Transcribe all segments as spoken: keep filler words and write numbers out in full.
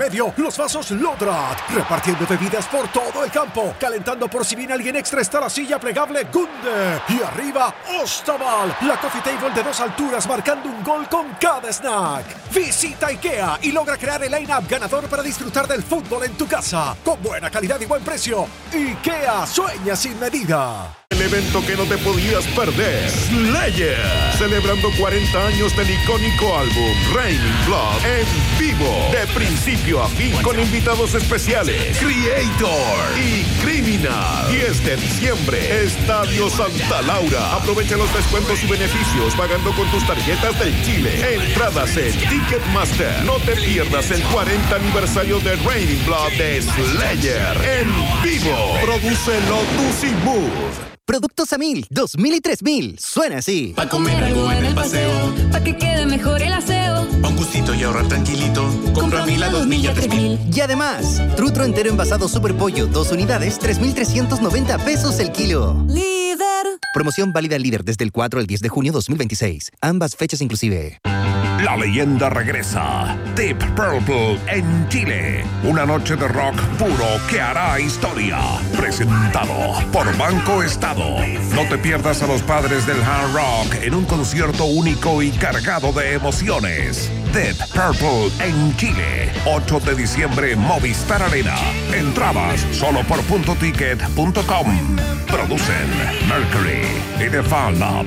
medio, los vasos Lodrat, repartiendo bebidas por todo el campo, calentando por si viene alguien extra está la silla plegable Gunde, y arriba Ostaval, la coffee table de dos alturas marcando un gol con cada snack. Visita IKEA y logra crear el line-up ganador para disfrutar del fútbol en tu casa, con buena calidad y buen precio. IKEA, sueña sin medida. El evento que no te podías perder, Slayer, celebrando cuarenta años del icónico álbum Raining Blood en vivo, de principio a fin, con invitados especiales, Creator y Criminal. diez de diciembre, Estadio Santa Laura. Aprovecha los descuentos y beneficios pagando con tus tarjetas del Chile. Entradas en Ticketmaster. No te pierdas el cuarenta aniversario de Raining Blood de Slayer en vivo. Produce Lotus y Mood. Productos a mil, dos mil y tres mil. Suena así. Pa' comer algo en el paseo, pa' que quede mejor el aseo. Pa' un gustito y ahorrar tranquilito. Compra mil a dos mil y a tres mil. Y además, trutro entero envasado Super Pollo, dos unidades, tres mil trescientos noventa pesos el kilo. Líder. Promoción válida al Líder desde el cuatro al diez de junio dos mil veintiséis. Ambas fechas inclusive. La leyenda regresa. Deep Purple en Chile. Una noche de rock puro que hará historia. Presentado por Banco Estado. No te pierdas a los padres del hard rock en un concierto único y cargado de emociones. Deep Purple en Chile. ocho de diciembre, Movistar Arena. Entradas solo por punto ticket punto com. Producen Mercury y The Fan Lab.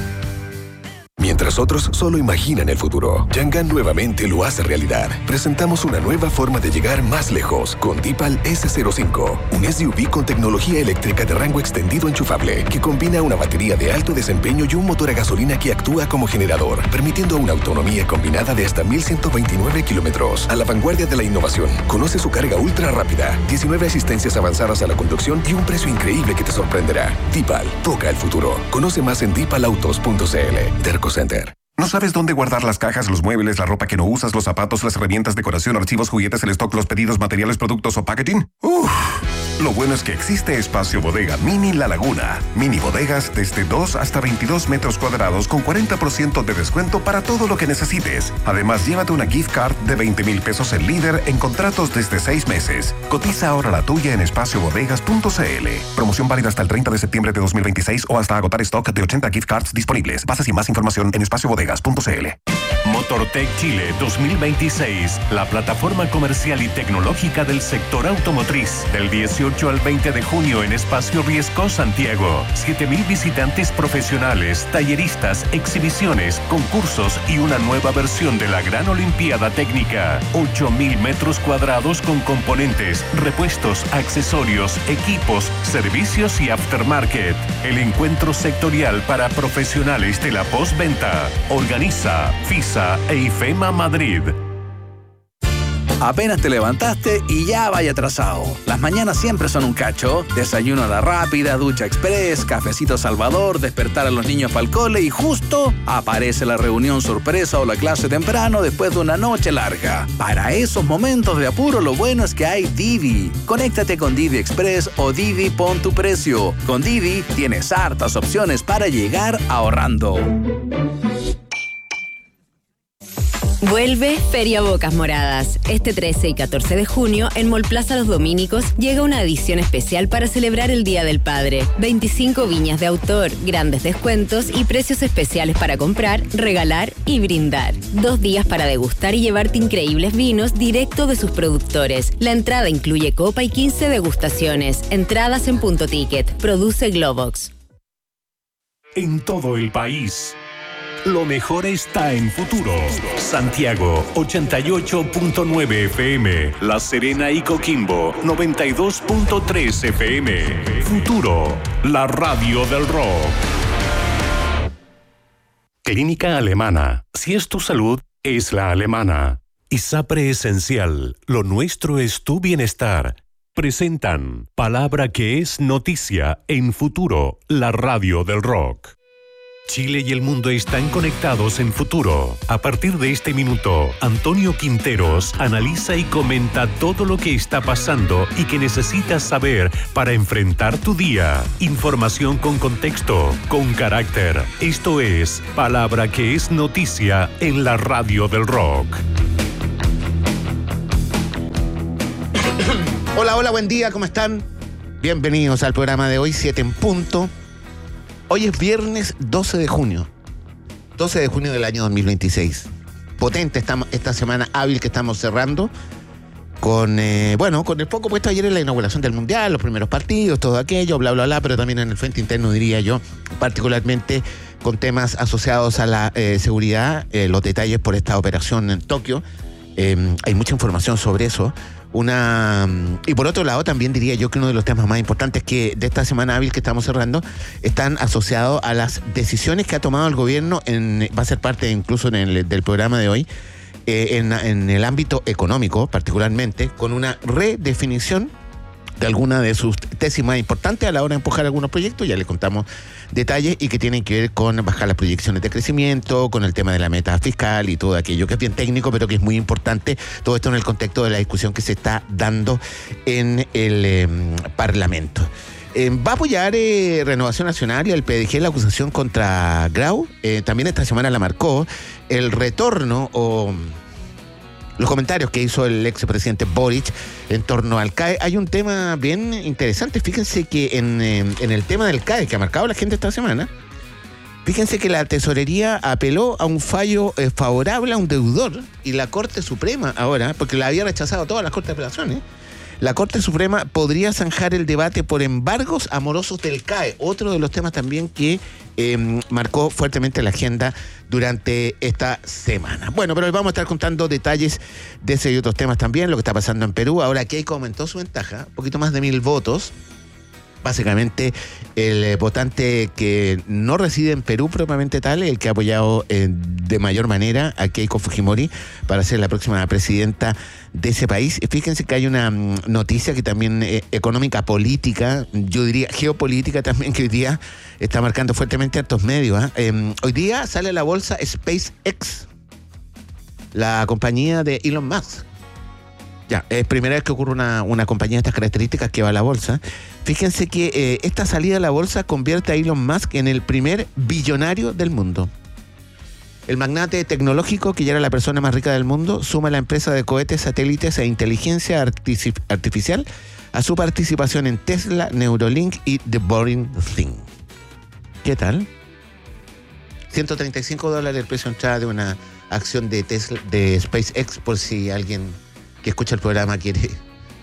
Mientras otros solo imaginan el futuro, Yangan nuevamente lo hace realidad. Presentamos una nueva forma de llegar más lejos con Deepal ese cero cinco, un S U V con tecnología eléctrica de rango extendido enchufable que combina una batería de alto desempeño y un motor a gasolina que actúa como generador, permitiendo una autonomía combinada de hasta mil ciento veintinueve kilómetros. A la vanguardia de la innovación, conoce su carga ultra rápida, diecinueve asistencias avanzadas a la conducción y un precio increíble que te sorprenderá. Deepal, toca el futuro. Conoce más en deepal autos punto c l. Derco Center. ¿No sabes dónde guardar las cajas, los muebles, la ropa que no usas, los zapatos, las herramientas, decoración, archivos, juguetes, el stock, los pedidos, materiales, productos o packaging? ¡Uf! Lo bueno es que existe Espacio Bodega Mini La Laguna. Mini bodegas desde dos hasta veintidós metros cuadrados con cuarenta por ciento de descuento para todo lo que necesites. Además, llévate una gift card de veinte mil pesos en Líder en contratos desde seis meses. Cotiza ahora la tuya en espacio bodegas punto c l. Promoción válida hasta el treinta de septiembre de dos mil veintiséis o hasta agotar stock de ochenta gift cards disponibles. Bases y más información en espacio bodegas punto c l. Motortech Chile dos mil veintiséis, la plataforma comercial y tecnológica del sector automotriz. Del dieciocho al veinte de junio en Espacio Riesco, Santiago. siete mil visitantes profesionales, talleristas, exhibiciones, concursos y una nueva versión de la Gran Olimpiada Técnica. ocho mil metros cuadrados con componentes, repuestos, accesorios, equipos, servicios y aftermarket. El encuentro sectorial para profesionales de la postventa. Organiza FISA e IFEMA Madrid. Apenas te levantaste y ya vaya atrasado. Las mañanas siempre son un cacho. Desayuno a la rápida, ducha express, cafecito Salvador, despertar a los niños para el cole y justo aparece la reunión sorpresa o la clase temprano después de una noche larga. Para esos momentos de apuro, lo bueno es que hay Didi. Conéctate con Didi Express o Didi Pon tu Precio. Con Didi tienes hartas opciones para llegar ahorrando. Vuelve Feria Bocas Moradas. Este trece y catorce de junio, en Mall Plaza Los Domínicos, llega una edición especial para celebrar el Día del Padre. veinticinco viñas de autor, grandes descuentos y precios especiales para comprar, regalar y brindar. Dos días para degustar y llevarte increíbles vinos directo de sus productores. La entrada incluye copa y quince degustaciones. Entradas en Punto Ticket. Produce Globox. En todo el país, lo mejor está en Futuro. Santiago, ochenta y ocho punto nueve F M. La Serena y Coquimbo, noventa y dos punto tres F M. Futuro, la radio del rock. Clínica Alemana. Si es tu salud, es la alemana. ISAPRE Esencial. Lo nuestro es tu bienestar. Presentan Palabra que es noticia en Futuro, la radio del rock. Chile y el mundo están conectados en Futuro. A partir de este minuto, Antonio Quinteros analiza y comenta todo lo que está pasando y que necesitas saber para enfrentar tu día. Información con contexto, con carácter. Esto es Palabra que es noticia en la radio del rock. Hola, hola, buen día, ¿cómo están? Bienvenidos al programa de hoy, siete en punto. Hoy es viernes doce de junio. doce de junio del año dos mil veintiséis. Potente esta, esta semana hábil que estamos cerrando. Con, eh, bueno, con el foco puesto ayer en la inauguración del Mundial, los primeros partidos, todo aquello, bla, bla, bla, pero también en el frente interno, diría yo, particularmente con temas asociados a la eh, seguridad, eh, los detalles por esta operación en Tokio. Eh, hay mucha información sobre eso. Una y por otro lado también diría yo que uno de los temas más importantes que de esta semana hábil que estamos cerrando están asociados a las decisiones que ha tomado el gobierno, en, va a ser parte incluso en el, del programa de hoy, eh, en, en el ámbito económico particularmente, con una redefinición de alguna de sus tesis más importantes a la hora de empujar algunos proyectos. Ya les contamos detalles y que tienen que ver con bajar las proyecciones de crecimiento, con el tema de la meta fiscal y todo aquello que es bien técnico, pero que es muy importante. Todo esto en el contexto de la discusión que se está dando en el eh, Parlamento. Eh, va a apoyar eh, Renovación Nacional y el P D G la acusación contra Grau. Eh, también esta semana la marcó el retorno o... los comentarios que hizo el expresidente Boric en torno al C A E. Hay un tema bien interesante. Fíjense que en, en el tema del C A E, que ha marcado la gente esta semana, fíjense que la tesorería apeló a un fallo eh, favorable a un deudor y la Corte Suprema ahora, porque la había rechazado todas las Cortes de Apelaciones, la Corte Suprema podría zanjar el debate por embargos amorosos del C A E, otro de los temas también que eh, marcó fuertemente la agenda durante esta semana. Bueno, pero hoy vamos a estar contando detalles de ese y otros temas también, lo que está pasando en Perú. Ahora Keiko aumentó su ventaja, un poquito más de mil votos. Básicamente, el votante que no reside en Perú propiamente tal, el que ha apoyado eh, de mayor manera a Keiko Fujimori para ser la próxima presidenta de ese país. Fíjense que hay una um, noticia que también eh, económica, política, yo diría geopolítica también, que hoy día está marcando fuertemente hartos medios. ¿eh? Eh, hoy día sale a la bolsa SpaceX, la compañía de Elon Musk. Ya, es primera vez que ocurre una, una compañía de estas características que va a la bolsa. Fíjense que eh, esta salida a la bolsa convierte a Elon Musk en el primer billonario del mundo. El magnate tecnológico, que ya era la persona más rica del mundo, suma la empresa de cohetes, satélites e inteligencia artifici- artificial a su participación en Tesla, Neuralink y The Boring Thing. ¿Qué tal? ciento treinta y cinco dólares el precio de entrada de una acción de Tesla, de SpaceX, por si alguien que escucha el programa quiere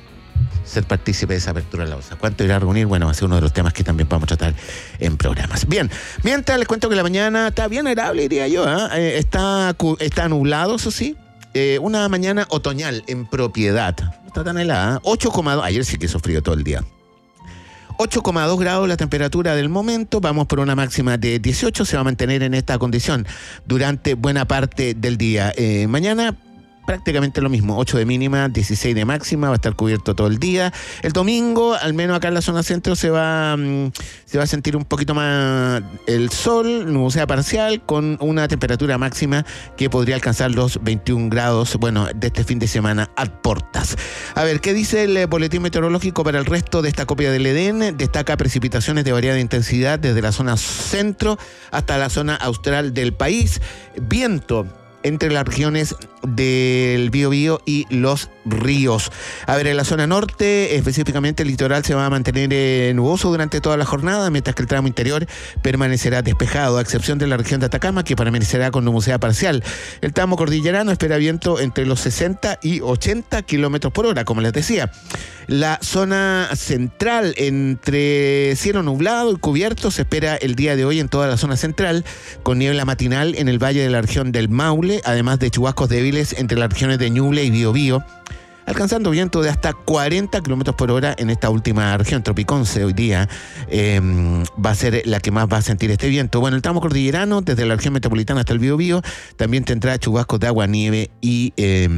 ser partícipe de esa apertura de la bolsa. ¿Cuánto irá a reunir? Bueno, va a ser uno de los temas que también vamos a tratar en programas. Bien, mientras les cuento que la mañana está bien agradable, diría yo. ¿eh? Eh, está, está nublado, eso sí. Eh, una mañana otoñal en propiedad. No está tan helada. ocho coma dos. Ayer sí que hizo frío todo el día. ocho coma dos grados la temperatura del momento. Vamos por una máxima de dieciocho. Se va a mantener en esta condición durante buena parte del día. Eh, mañana prácticamente lo mismo, ocho de mínima, dieciséis de máxima, va a estar cubierto todo el día. El domingo, al menos acá en la zona centro, se va, se va a sentir un poquito más el sol, nubosidad parcial, con una temperatura máxima que podría alcanzar los veintiún grados, bueno, de este fin de semana a portas. A ver, ¿qué dice el boletín meteorológico para el resto de esta copia del Edén? Destaca precipitaciones de variada intensidad desde la zona centro hasta la zona austral del país. Viento entre las regiones del Biobío y los ríos. A ver, en la zona norte, específicamente el litoral, se va a mantener eh, nuboso durante toda la jornada, mientras que el tramo interior permanecerá despejado, a excepción de la región de Atacama, que permanecerá con nubosidad parcial. El tramo cordillerano espera viento entre los sesenta y ochenta kilómetros por hora, como les decía. La zona central, entre cielo nublado y cubierto, se espera el día de hoy en toda la zona central, con niebla matinal en el valle de la región del Maule, además de chubascos débiles entre las regiones de Ñuble y Biobío, alcanzando viento de hasta cuarenta kilómetros por hora en esta última región. Tropiconce hoy día eh, va a ser la que más va a sentir este viento. Bueno, el tramo cordillerano, desde la región metropolitana hasta el Biobío, también tendrá chubascos de agua, nieve y... Eh,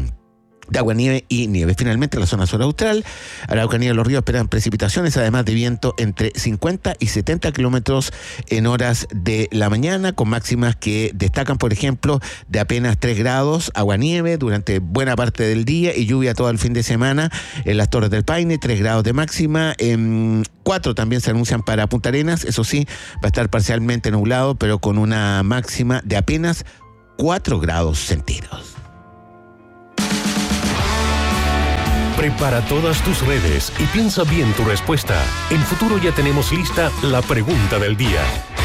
de agua, nieve y nieve. Finalmente, la zona sur austral, Araucanía y los ríos esperan precipitaciones, además de viento entre cincuenta y setenta kilómetros en horas de la mañana, con máximas que destacan, por ejemplo, de apenas tres grados, agua, nieve durante buena parte del día y lluvia todo el fin de semana en las Torres del Paine, tres grados de máxima. En cuatro también se anuncian para Punta Arenas, eso sí, va a estar parcialmente nublado, pero con una máxima de apenas cuatro grados centígrados. Prepara todas tus redes y piensa bien tu respuesta. En Futuro ya tenemos lista la pregunta del día.